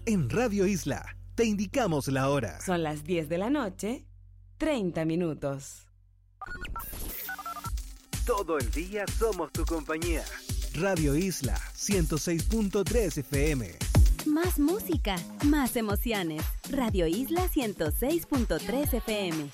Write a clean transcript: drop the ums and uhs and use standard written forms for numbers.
En Radio Isla te indicamos la hora. Son las 10 de la noche, 30 minutos. Todo el día somos tu compañía. Radio Isla 106.3 FM. Más música, más emociones. Radio Isla 106.3 FM.